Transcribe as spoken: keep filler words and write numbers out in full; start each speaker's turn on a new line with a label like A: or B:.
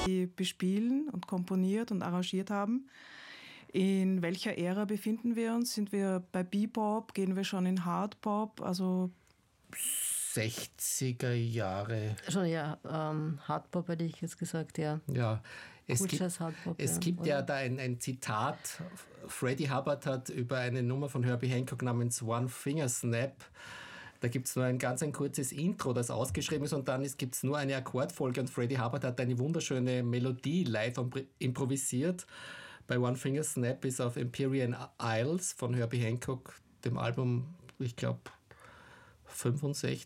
A: bespielen und komponiert und arrangiert haben. In welcher Ära befinden wir uns? Sind wir bei Bebop? Gehen wir schon in Hardbop? Also
B: sechziger Jahre.
C: Schon ja, ähm, Hardbop hätte ich jetzt gesagt, ja.
B: Ja, es
C: Cool
B: gibt,
C: Jazz Hardbop,
B: es
C: ja,
B: gibt
C: oder?
B: ja da ein, ein Zitat. Freddie Hubbard hat über eine Nummer von Herbie Hancock namens One Finger Snap, da gibt es nur ein ganz ein kurzes Intro, das ausgeschrieben ist, und dann gibt es nur eine Akkordfolge, und Freddie Hubbard hat eine wunderschöne Melodie live improvisiert. Bei One Finger Snap ist auf Empyrean Isles von Herbie Hancock, dem Album, ich glaube, fünfundsechzig,